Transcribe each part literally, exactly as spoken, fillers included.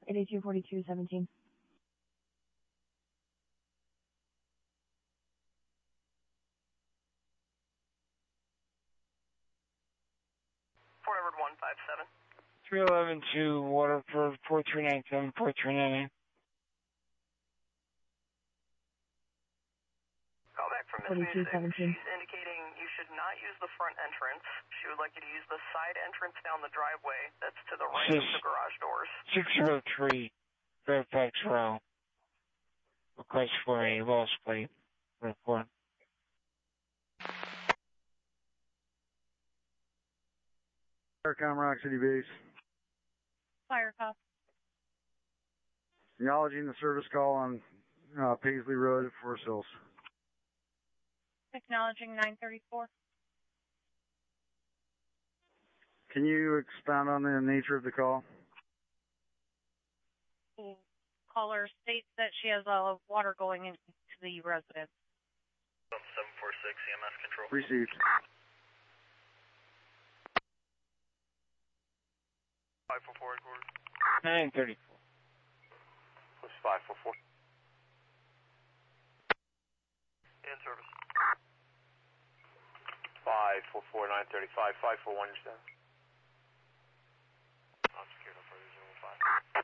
eighty-two forty-two seventeen. Fort Edward one five seven. three eleven two Waterford four three nine seven four three nine. Call back from Miss forty-two seventeen. She's indicating you should not use the front entrance. She would like you to use the side entrance down the driveway that's to the right Six, of the garage doors. six oh three Fairfax Row. Request for a lost plate report. Aircom Rock City Base. Fire cop. Acknowledging the service call on uh, Paisley Road at Forest Hills. Acknowledging nine thirty-four. Can you expound on the nature of the call? The caller states that she has uh, water going into the residence. seven four six E M S control. Received. five four four headquarters. nine thirty-four. Plus five four four. In service. five four four nine thirty-five. five four one, you're down. Secure no further, zero five.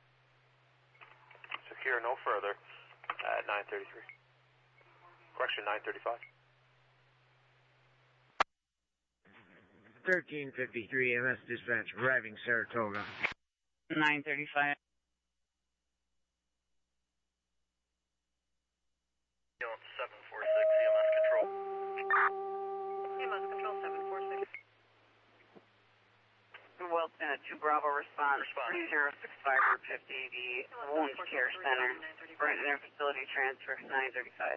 Secure no further at nine thirty-three. Correction, nine thirty-five. thirteen fifty-three M S dispatch arriving Saratoga. nine thirty-five. seven four six E M S control. E M S control seven four six. Wilson at two Bravo response. three zero six five Route fifty, the Wound Care Center. Right in their facility transfer nine thirty-five.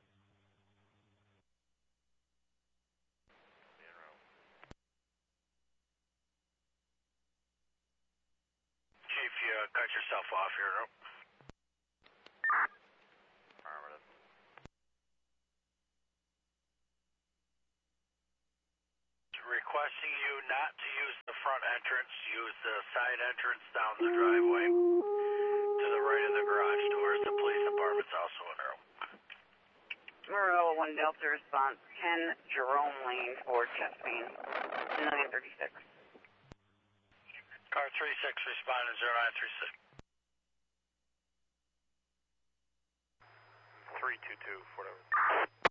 Chief, you uh, cut yourself off here, no? Affirmative. Requesting you not to use the front entrance, use the side entrance down the driveway to the right of the garage doors. The police department's also in there. Morella one Delta response. ten Jerome Lane, Fort Chesapeake. nine thirty-six. Car three six responding zero nine three six. three two two, whatever.